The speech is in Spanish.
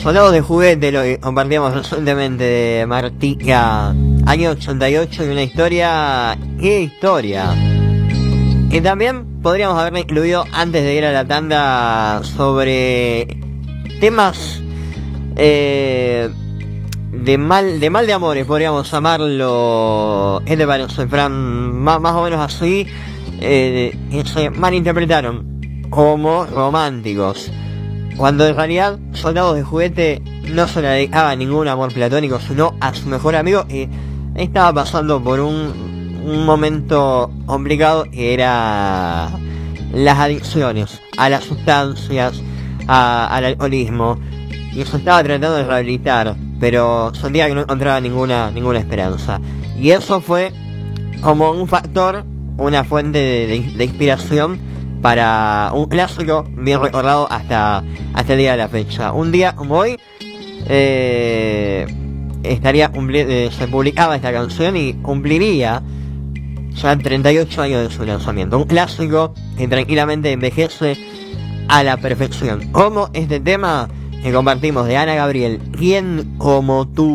Soldados de juguete, lo que compartíamos recientemente de Martica, año 88, y una historia... ¿Qué historia? Y también podríamos haberla incluido antes de ir a la tanda sobre temas de mal de amores, podríamos llamarlo. ¿Qué te parece, Fran? Más o menos así, que se malinterpretaron como románticos, cuando en realidad Soldados de Juguete no se le dedicaba ningún amor platónico, sino a su mejor amigo, y estaba pasando por un momento complicado, que era las adicciones a las sustancias, al alcoholismo, y se estaba tratando de rehabilitar, pero sentía que no encontraba ninguna esperanza, y eso fue como un factor, una fuente de inspiración para un clásico bien recordado hasta el día de la fecha. Un día como hoy se publicaba esta canción y cumpliría ya 38 años de su lanzamiento. Un clásico que tranquilamente envejece a la perfección, como este tema que compartimos de Ana Gabriel, ¿Quién como tú?